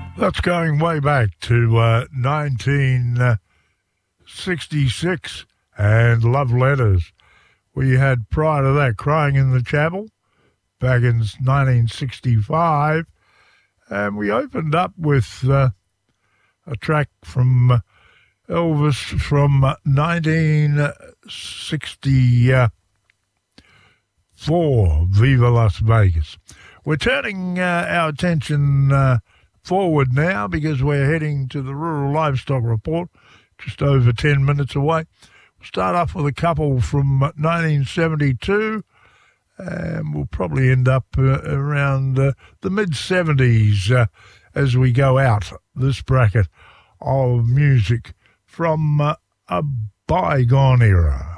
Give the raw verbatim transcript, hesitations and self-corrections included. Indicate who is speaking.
Speaker 1: That's going way back to uh, nineteen sixty-six and Love Letters. We had prior to that Crying in the Chapel back in nineteen sixty-five. And we opened up with uh, a track from uh, Elvis from uh, nineteen sixty-four, Viva Las Vegas. We're turning uh, our attention uh, forward now because we're heading to the Rural Livestock Report, just over ten minutes away. We'll start off with a couple from nineteen seventy-two, and we'll probably end up uh, around uh, the mid-seventies uh, as we go out this bracket of music from uh, a bygone era.